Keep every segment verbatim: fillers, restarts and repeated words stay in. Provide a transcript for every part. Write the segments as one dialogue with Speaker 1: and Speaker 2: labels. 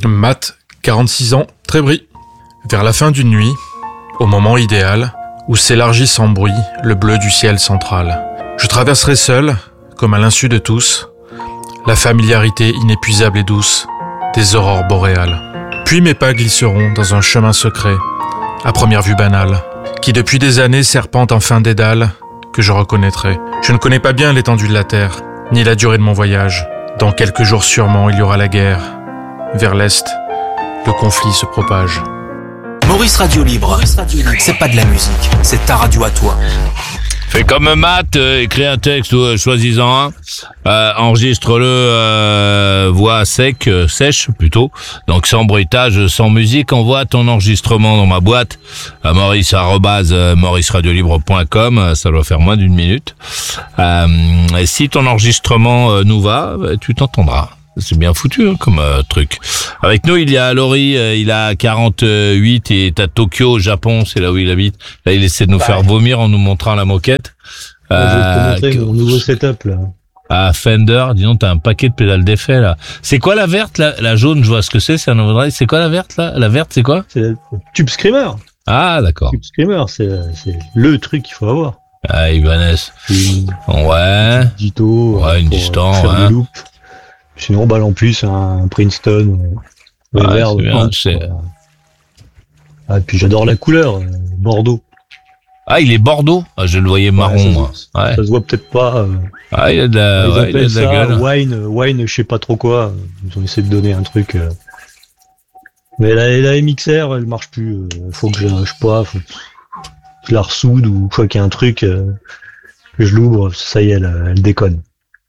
Speaker 1: Matt, quarante-six ans, Trébris. Vers la fin d'une nuit, au moment idéal, où s'élargit sans bruit le bleu du ciel central, je traverserai seul, comme à l'insu de tous, la familiarité inépuisable et douce des aurores boréales. Puis mes pas glisseront dans un chemin secret, à première vue banal, qui depuis des années serpente en fin dédale, que je reconnaîtrai. Je ne connais pas bien l'étendue de la terre, ni la durée de mon voyage. Dans quelques jours sûrement, il y aura la guerre. Vers l'est, le conflit se propage.
Speaker 2: Maurice Radio Libre, c'est pas de la musique, c'est ta radio à toi.
Speaker 3: Fais comme Matt, euh, écris un texte, euh, choisis-en un, euh, enregistre-le euh, voix sec, euh, sèche plutôt, donc sans bruitage, sans musique, envoie ton enregistrement dans ma boîte à maurice arobase maurice radio libre point com, ça doit faire moins d'une minute. Euh, et si ton enregistrement euh, nous va, tu t'entendras. C'est bien foutu hein, comme euh, truc. Avec nous, il y a Laurie, euh, il a quarante-huit et est à Tokyo, au Japon, c'est là où il habite. Là, il essaie de nous bah, faire vomir en nous montrant la moquette.
Speaker 4: Euh, je vais te montrer mon nouveau setup, là.
Speaker 3: Ah, Fender, dis donc, t'as un paquet de pédales d'effet, là. C'est quoi la verte, la, la jaune, je vois ce que c'est, c'est un nouveau drive. C'est quoi la verte, là? La verte, c'est quoi?
Speaker 4: C'est le Tube Screamer.
Speaker 3: Ah, d'accord.
Speaker 4: Tube Screamer, c'est, c'est le truc qu'il faut avoir.
Speaker 3: Ah, Ibanez.
Speaker 4: Une,
Speaker 3: ouais.
Speaker 4: Une dito.
Speaker 3: Ouais, une distant, ouais.
Speaker 4: Sinon, balle en plus, un Princeton, euh,
Speaker 3: ouais,
Speaker 4: vert,
Speaker 3: c'est bien, c'est...
Speaker 4: Ah, et puis j'adore la couleur, euh, Bordeaux.
Speaker 3: Ah, il est Bordeaux. Ah, je le voyais marron,
Speaker 4: ouais, ça,
Speaker 3: moi.
Speaker 4: Ouais. Ça se voit peut-être pas. Euh,
Speaker 3: ah, il a de la, ouais, il a de la gueule.
Speaker 4: Wine, wine, je sais pas trop quoi. Ils ont essayé de donner un truc. Euh... Mais la, la M X R, elle marche plus. Euh, faut que je, je sais pas, faut que je la ressoude ou faut qu'il y ait un truc euh, que je l'ouvre. Ça y est, elle, elle déconne.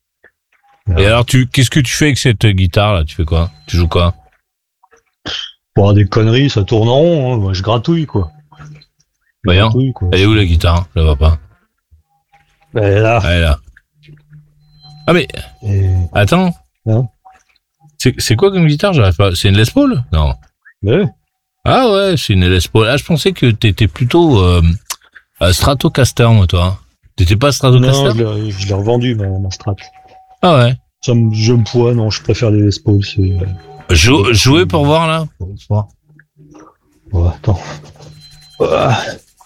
Speaker 3: Et alors, tu, qu'est-ce que tu fais avec cette guitare, là? Tu fais quoi? Tu joues quoi?
Speaker 4: Pour des conneries, ça tourne en rond, hein. Moi, je gratouille, quoi. Je
Speaker 3: Voyons.
Speaker 4: gratouille, quoi.
Speaker 3: Elle est où, la guitare? Je la vois pas.
Speaker 4: Elle est là.
Speaker 3: Elle est là. Ah, mais,
Speaker 4: Et...
Speaker 3: attends.
Speaker 4: Hein?
Speaker 3: C'est, c'est quoi comme guitare? J'arrive pas. C'est une Les Paul? Non.
Speaker 4: Ouais.
Speaker 3: Ah ouais, c'est une Les Paul. Ah, je pensais que t'étais plutôt, euh, Stratocaster, moi, toi. T'étais pas Stratocaster?
Speaker 4: Non, je l'ai, je l'ai revendu, ma, ma Strat.
Speaker 3: Ah ouais.
Speaker 4: Ça me, je me poids, non, je préfère les Les Paul, c'est...
Speaker 3: Jou- jouer pour voir, là? Pour voir.
Speaker 4: Oh, attends. Ah.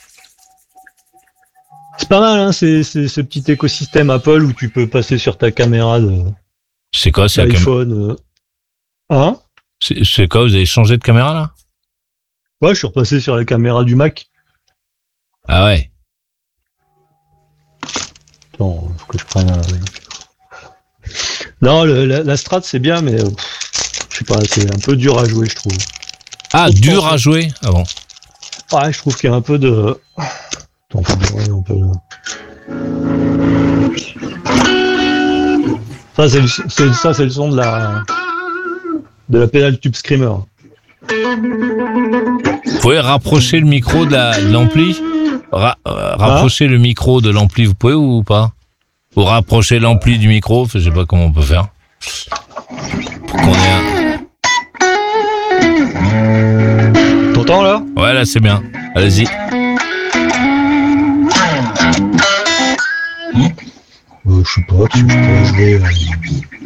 Speaker 4: C'est pas mal, hein, c'est, c'est ce petit écosystème Apple où tu peux passer sur ta caméra de...
Speaker 3: C'est quoi, c'est
Speaker 4: l'iPhone.
Speaker 3: cam...
Speaker 4: Euh... Hein?
Speaker 3: c'est, c'est quoi, vous avez changé de caméra, là?
Speaker 4: Ouais, je suis repassé sur la caméra du Mac.
Speaker 3: Ah ouais.
Speaker 4: Attends, faut que je prenne un... Non, le, la, la Strat c'est bien, mais euh, je sais pas, c'est un peu dur à jouer, je trouve.
Speaker 3: Ah, je dur à jouer? Ah bon.
Speaker 4: Ouais, je trouve qu'il y a un peu de... Attends, ouais, un peu... Ça, c'est le, c'est, ça, c'est le son de la... de la pédale Tube Screamer.
Speaker 3: Vous pouvez rapprocher le micro de, la, de l'ampli? Ra, euh, rapprocher ah. le micro de l'ampli, vous pouvez ou pas? Ou rapprocher l'ampli du micro, je sais pas comment on peut faire. Pour qu'on ait un...
Speaker 4: T'entends là?
Speaker 3: Ouais, là c'est bien. Allez-y.
Speaker 4: Euh, je sais pas, tu peux jouer... Euh...